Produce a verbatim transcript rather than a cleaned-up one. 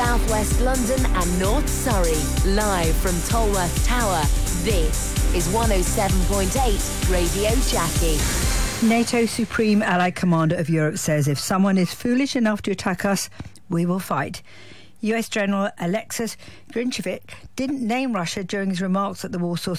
South West London and North Surrey. Live from Tolworth Tower, this is one oh seven point eight Radio Jackie. NATO Supreme Allied Commander of Europe says if someone is foolish enough to attack us, we will fight. U S General Alexis Grinchevich didn't name Russia during his remarks at the Warsaw